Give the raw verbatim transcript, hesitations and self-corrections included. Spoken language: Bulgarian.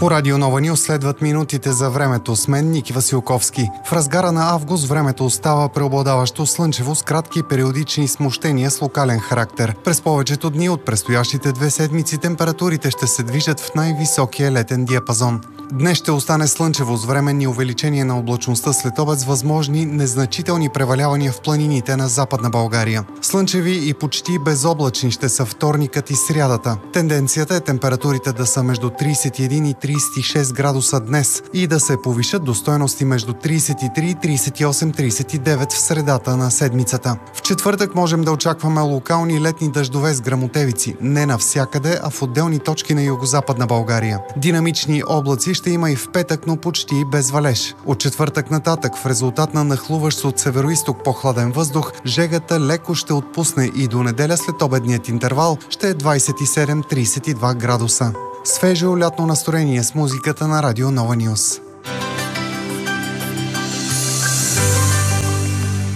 По Радио Нова Нюз следват минутите за времето с мен, Ники Василковски. В разгара на август времето остава преобладаващо слънчево с кратки периодични смущения с локален характер. През повечето дни от предстоящите две седмици температурите ще се движат в най-високия летен диапазон. Днес ще остане слънчево с временни увеличения на облачността след обед с възможни незначителни превалявания в планините на Западна България. Слънчеви и почти безоблачни ще са вторникът и срядата. Тенденцията е температурите да са между тридесет и един и тридесет и шест градуса днес и да се повишат до стойности между тридесет и три, тридесет и осем, тридесет и девет в средата на седмицата. В четвъртък можем да очакваме локални летни дъждове с гръмотевици, не навсякъде, а в отделни точки на югозападна България. Динамични облаци ще има и в петък, но почти без валеж. От четвъртък нататък, в резултат на нахлуващ от североизток по-хладен въздух, жегата леко ще отпусне и до неделя след обедният интервал ще е двадесет и седем до тридесет и два градуса. Свежо лятно настроение с музиката на Радио Нова Нюз.